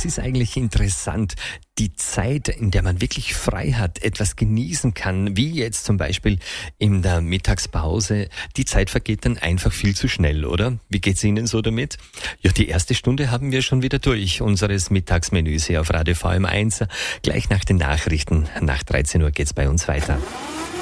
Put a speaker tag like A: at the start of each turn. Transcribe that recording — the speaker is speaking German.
A: Es ist eigentlich interessant, die Zeit, in der man wirklich frei hat, etwas genießen kann, wie jetzt zum Beispiel in der Mittagspause. Die Zeit vergeht dann einfach viel zu schnell, oder? Wie geht's Ihnen so damit? Ja, die erste Stunde haben wir schon wieder durch, unseres Mittagsmenüs hier auf Radio VM1. Gleich nach den Nachrichten, nach 13 Uhr geht's bei uns weiter.